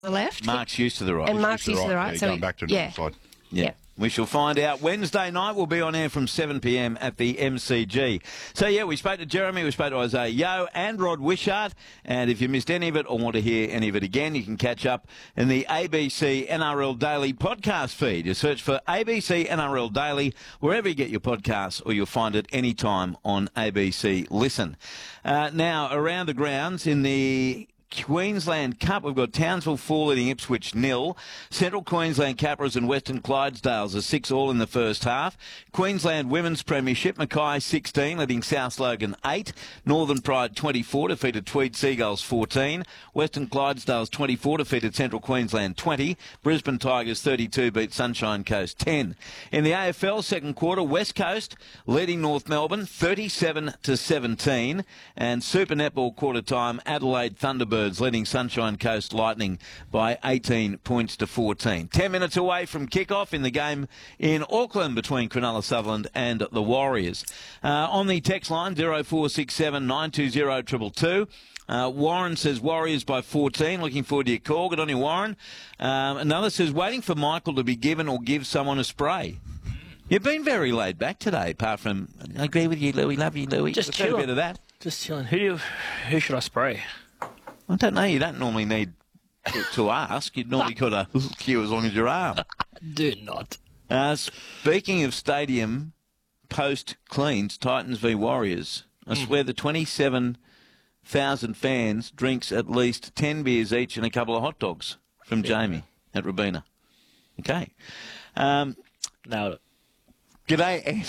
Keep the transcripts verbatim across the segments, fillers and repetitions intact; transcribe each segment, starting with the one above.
the left. Mark's used to the right. And Mark's used to the right. Yeah, so going back to the yeah. north side. Yeah. Yeah. We shall find out. Wednesday night we'll be on air from seven p m at the M C G. So, yeah, we spoke to Jeremy, we spoke to Isaiah Yeo and Rod Wishart. And if you missed any of it or want to hear any of it again, you can catch up in the A B C N R L Daily podcast feed. You search for A B C N R L Daily wherever you get your podcasts, or you'll find it anytime on A B C Listen. Uh, now, around the grounds in the Queensland Cup, we've got Townsville four leading Ipswich nil. Central Queensland Capras and Western Clydesdales are six all in the first half. Queensland Women's Premiership, Mackay sixteen leading South Logan eight. Northern Pride twenty-four defeated Tweed Seagulls fourteen. Western Clydesdales twenty-four defeated Central Queensland twenty. Brisbane Tigers thirty-two beat Sunshine Coast ten. In the A F L second quarter, West Coast leading North Melbourne thirty-seven to seventeen. And Super Netball quarter time, Adelaide Thunderbirds leading Sunshine Coast Lightning by eighteen points to fourteen. Ten minutes away from kick-off in the game in Auckland between Cronulla Sutherland and the Warriors. Uh, on the text line, zero four six seven nine two zero two two two. Uh, Warren says Warriors by fourteen. Looking forward to your call. Good on you, Warren. Um, another says waiting for Michael to be given or give someone a spray. You've been very laid back today, apart from, I agree with you, Louis. Love you, Louis. Just Let's have a chilling. bit of that. Just chilling. Who do you, who should I spray? I don't know. You don't normally need to, to ask. You'd normally got a queue as long as your arm. Do not. Uh, speaking of stadium post-cleans, Titans v Warriors, I Mm. swear the twenty-seven thousand fans drinks at least ten beers each and a couple of hot dogs from Jamie at Robina. Okay. Um, Nailed it. G'day, Andy.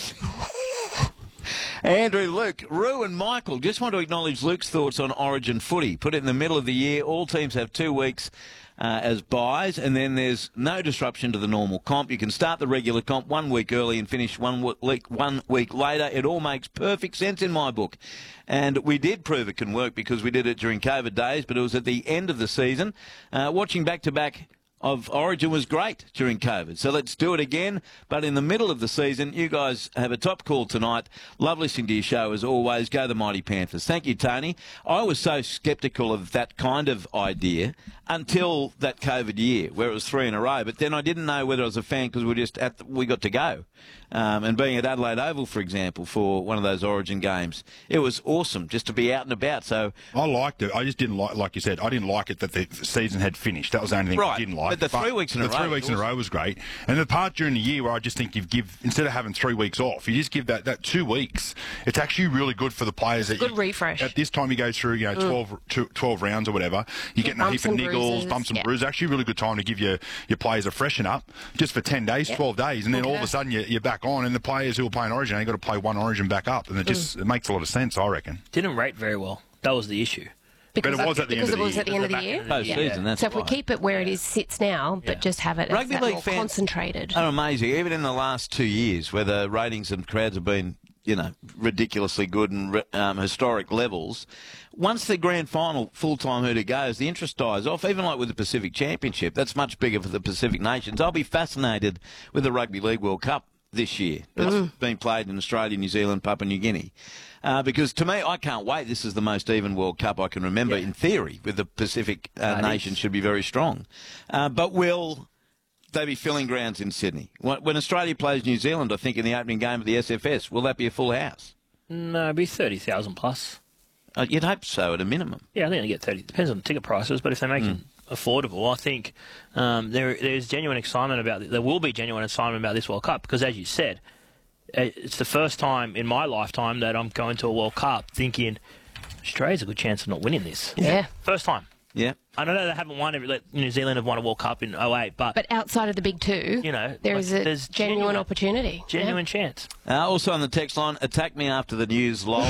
Andrew, Luke, Rue and Michael, just want to acknowledge Luke's thoughts on Origin footy. Put it in the middle of the year. All teams have two weeks uh, as buys, and then there's no disruption to the normal comp. You can start the regular comp one week early and finish one week, one week later. It all makes perfect sense in my book. And we did prove it can work because we did it during COVID days, but it was at the end of the season. Uh, watching back-to-back of Origin was great during COVID. So let's do it again. But in the middle of the season, you guys have a top call tonight. Love listening to your show as always. Go the Mighty Panthers. Thank you, Tony. I was so sceptical of that kind of idea until that COVID year where it was three in a row. But then I didn't know whether I was a fan because we just at the, we got to go. Um, and being at Adelaide Oval, for example, for one of those Origin games, it was awesome just to be out and about. So I liked it. I just didn't like, like you said, I didn't like it that the season had finished. That was the only thing Right. I didn't like. But the three weeks in a the row three was weeks in a awesome. row was great. And the part during the year where I just think you give, instead of having three weeks off, you just give that, that two weeks. It's actually really good for the players. That Good you, refresh. At this time you go through, you know, twelve, two, twelve rounds or whatever. You're getting a bumps heap of and niggles, bruises, bumps and yeah. bruises. Actually, a really good time to give your, your players a freshen up just for ten days, Yep. twelve days, and then Look all at of a that. sudden you're, you're back on. And the players who are playing Origin, they've got to play one Origin back up, and it just it makes a lot of sense, I reckon. Didn't rate very well. That was the issue. Because, But it was at the because end of it the was year. at the end of the Back year. end of the post year. season, that's So if we why. keep it where it is sits now, but Yeah. just have it as Rugby that league more fans concentrated. are amazing. Even in the last two years, where the ratings and crowds have been, you know, ridiculously good and re- um, historic levels, once the grand final full-time hooter goes, the interest dies off. Even like with the Pacific Championship, that's much bigger for the Pacific nations. I'll be fascinated with the Rugby League World Cup this year that's Mm. been played in Australia, New Zealand, Papua New Guinea. Uh, because to me, I can't wait. This is the most even World Cup I can remember Yeah. in theory, with the Pacific uh, That nations is. should be very strong. Uh, but will they be filling grounds in Sydney? When when Australia plays New Zealand, I think, in the opening game of the S F S, will that be a full house? No, it'd be thirty thousand plus. Uh, you'd hope so, at a minimum. Yeah, I think they get thirty. Depends on the ticket prices, but if they make it affordable, I think um, there there's genuine excitement about it. There will be genuine excitement about this World Cup because, as you said, uh, it's the first time in my lifetime that I'm going to a World Cup thinking Australia's a good chance of not winning this. Yeah. First time. Yeah. I know they haven't won every. Like, New Zealand have won a World Cup in oh eight, but, But outside of the big two, you know, there like, is a there's genuine, genuine- opportunity. genuine chance. Uh, also on the text line, attack me after the news, lol.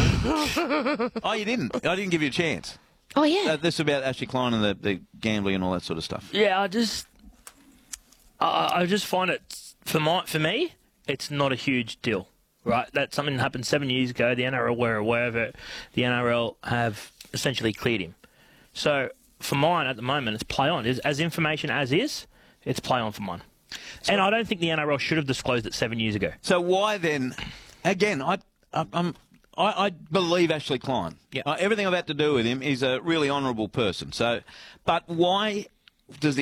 Oh, you didn't? I didn't give you a chance. Yeah. Oh, yeah. Uh, this is about Ashley Klein and the, the gambling and all that sort of stuff. Yeah, I just, I, I just find it for my for me, it's not a huge deal, right? That's something that happened seven years ago. The N R L were aware of it. The N R L have essentially cleared him. So for mine at the moment, it's play on. As, as information as is, it's play on for mine. And I don't think the N R L should have disclosed it seven years ago. So why then? Again, I, I, I'm, I, I believe Ashley Klein. Yeah. Uh, everything I've had to do with him, he's a really honourable person. So, but why does the